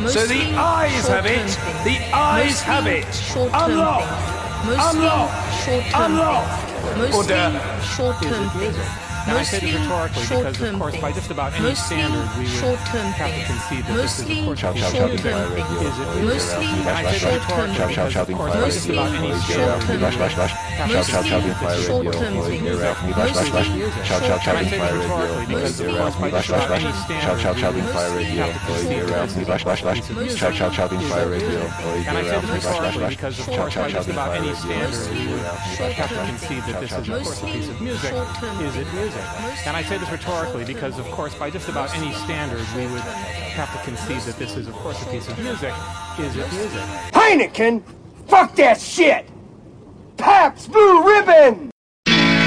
So the eyes have it. The eyes have it. Unlock. Unlock. Unlock. Order. Short-term things. Now, I say this rhetorically because, of course, by just about any standard, we would have to concede that this is, of course, a piece of music. Is it music? And I say this rhetorically because, of course, by just about any standard, we would have to concede that this is, of course, a piece of music. And I say this rhetorically because, of course, by just about any standard, we would have to concede that this is, of course, a piece of music. And I say this rhetorically because, of course, by just about any standard, we would have to concede that this is, of course, a piece of music. Is it music? And I say this rhetorically because, of course, by just about any standard, we would have to concede that this is, of course, a piece of music. Is it music? Heineken? Fuck that shit! Pabst Blue Ribbon!